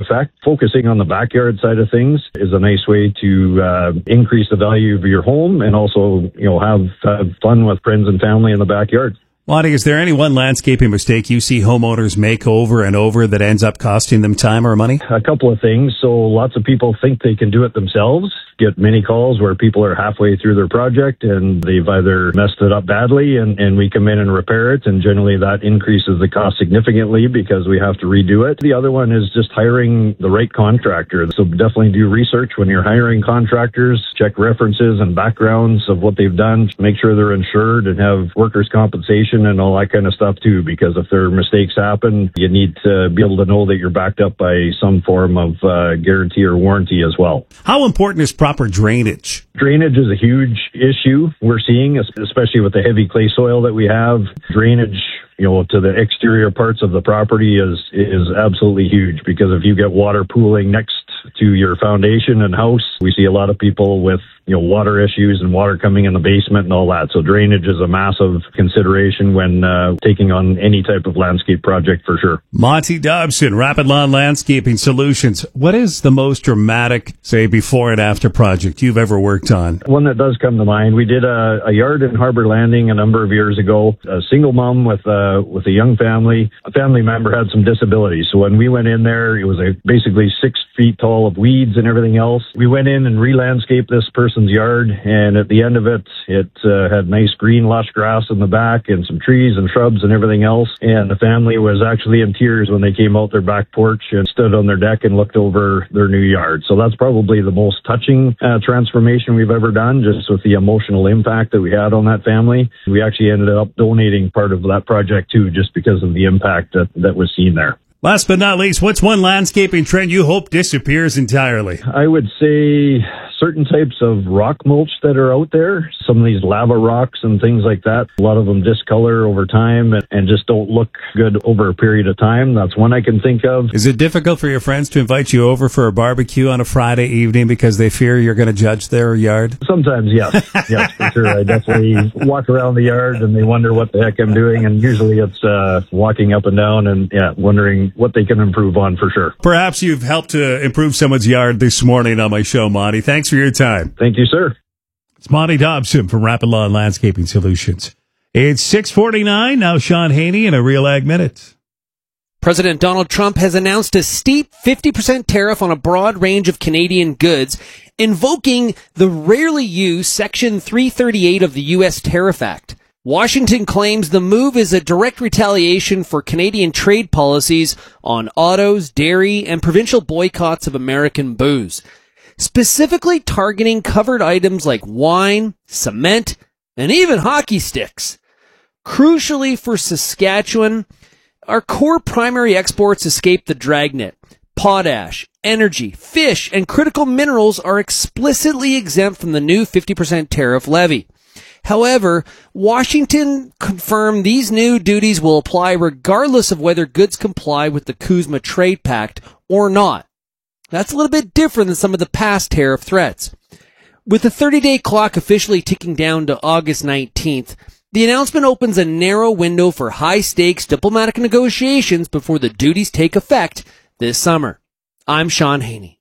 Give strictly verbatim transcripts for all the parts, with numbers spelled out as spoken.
effect. Focusing on the backyard side of things is a nice way to uh, increase the value of your home and also, you know, have, have fun with friends and family in the backyard. Lonnie, is there any one landscaping mistake you see homeowners make over and over that ends up costing them time or money? A couple of things. So lots of people think they can do it themselves. Get many calls where people are halfway through their project and they've either messed it up badly and, and we come in and repair it. And generally that increases the cost significantly because we have to redo it. The other one is just hiring the right contractor. So definitely do research when you're hiring contractors. Check references and backgrounds of what they've done. Make sure they're insured and have workers' compensation and all that kind of stuff too, because if their mistakes happen, you need to be able to know that you're backed up by some form of uh, guarantee or warranty as well. How important is proper drainage? Drainage is a huge issue we're seeing, especially with the heavy clay soil that we have. Drainage, you know, to the exterior parts of the property is is absolutely huge, because if you get water pooling next to your foundation and house, we see a lot of people with, you know, water issues and water coming in the basement and all that. So drainage is a massive consideration when uh, taking on any type of landscape project for sure. Monty Dobson, Rapid Lawn Landscaping Solutions. What is the most dramatic, say, before and after project you've ever worked on? One that does come to mind, we did a, a yard in Harbor Landing a number of years ago. A single mom with a, with a young family. A family member had some disabilities. So when we went in there, it was a basically six feet tall of weeds and everything else. We went in and re-landscaped this person's yard, and at the end of it, it uh, had nice green lush grass in the back and some trees and shrubs and everything else. And the family was actually in tears when they came out their back porch and stood on their deck and looked over their new yard. So that's probably the most touching uh, transformation we've ever done, just with the emotional impact that we had on that family. We actually ended up donating part of that project too, just because of the impact that, that was seen there. Last but not least, what's one landscaping trend you hope disappears entirely? I would say certain types of rock mulch that are out there. Some of these lava rocks and things like that. A lot of them discolor over time and, and just don't look good over a period of time. That's one I can think of. Is it difficult for your friends to invite you over for a barbecue on a Friday evening because they fear you're going to judge their yard? Sometimes, yes. Yes, for sure. I definitely walk around the yard and they wonder what the heck I'm doing. And usually it's uh, walking up and down and yeah, wondering what they can improve on for sure. Perhaps you've helped to improve someone's yard this morning on my show, Monty. Thanks for your time. Thank you, sir. It's Monty Dobson from Rapid Lawn Landscaping Solutions. It's six forty-nine. Now Sean Haney in a Real Ag Minute. President Donald Trump has announced a steep fifty percent tariff on a broad range of Canadian goods, invoking the rarely used Section three thirty-eight of the U S Tariff Act. Washington claims the move is a direct retaliation for Canadian trade policies on autos, dairy, and provincial boycotts of American booze, specifically targeting covered items like wine, cement, and even hockey sticks. Crucially for Saskatchewan, our core primary exports escape the dragnet. Potash, energy, fish, and critical minerals are explicitly exempt from the new fifty percent tariff levy. However, Washington confirmed these new duties will apply regardless of whether goods comply with the CUSMA Trade Pact or not. That's a little bit different than some of the past tariff threats. With the thirty-day clock officially ticking down to August nineteenth, the announcement opens a narrow window for high-stakes diplomatic negotiations before the duties take effect this summer. I'm Sean Haney.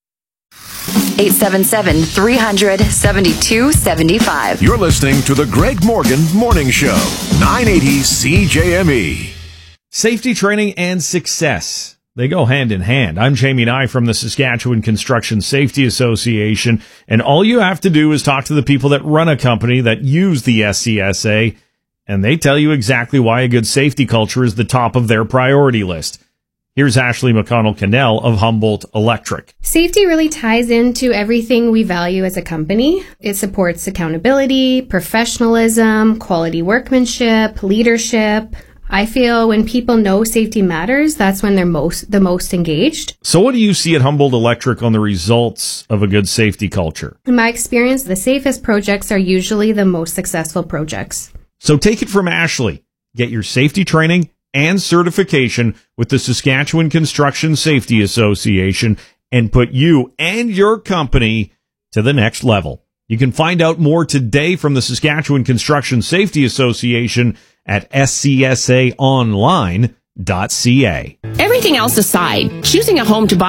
eight seven seven, three hundred, seventy-two seventy-five. You're listening to the Greg Morgan Morning Show, nine eighty C J M E. Safety training and success. They go hand in hand. I'm Jamie Nye from the Saskatchewan Construction Safety Association, and all you have to do is talk to the people that run a company that use the S C S A, and they tell you exactly why a good safety culture is the top of their priority list. Here's Ashley McConnell-Cannell of Humboldt Electric. Safety really ties into everything we value as a company. It supports accountability, professionalism, quality workmanship, leadership. I feel when people know safety matters, that's when they're most the most engaged. So what do you see at Humboldt Electric on the results of a good safety culture? In my experience, the safest projects are usually the most successful projects. So take it from Ashley. Get your safety training and certification with the Saskatchewan Construction Safety Association and put you and your company to the next level. You can find out more today from the Saskatchewan Construction Safety Association at s c s a online dot c a. Everything else aside, choosing a home to buy